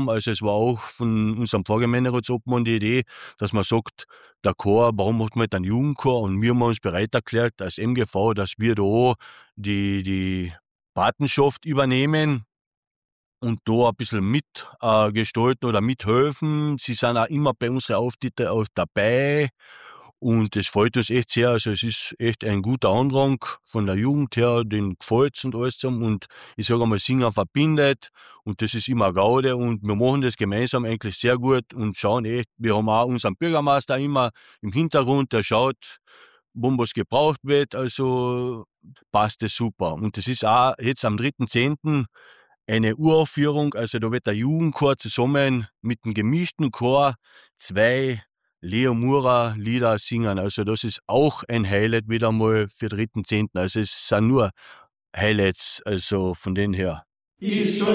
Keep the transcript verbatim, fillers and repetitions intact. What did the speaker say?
haben. Also es war auch von unserem Pfarrgemeinderatsobmann die Idee, dass man sagt, der Chor, warum macht man nicht einen Jugendchor? Und wir haben uns bereit erklärt, als M G V, dass wir da die, die Patenschaft übernehmen und da ein bisschen mitgestalten äh, gestalten oder mithelfen. Sie sind auch immer bei unseren Auftritten auch dabei. Und das freut uns echt sehr. Also es ist echt ein guter Andrang von der Jugend her, den gefällt's und alles zusammen. Und ich sage einmal, Singen verbindet und das ist immer Gaude und wir machen das gemeinsam eigentlich sehr gut und schauen echt, wir haben auch unseren Bürgermeister immer im Hintergrund, der schaut, wo was gebraucht wird, also passt das super. Und das ist auch jetzt am dritten zehnten eine Uraufführung, also da wird der Jugendchor zusammen mit dem gemischten Chor zwei Leo Mura Lieder singen. Also das ist auch ein Highlight wieder mal für dritten zehnten. Also es sind nur Highlights, also von denen her. Ich